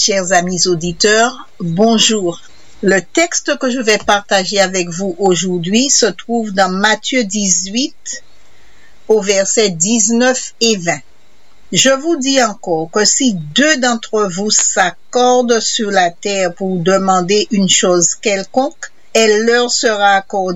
chers amis auditeurs, bonjour. Le texte que je vais partager avec vous aujourd'hui se trouve dans Matthieu 18, au verset 19 et 20. Je vous dis encore que si deux d'entre vous s'accordent sur la terre pour demander une chose quelconque, elle leur sera accordée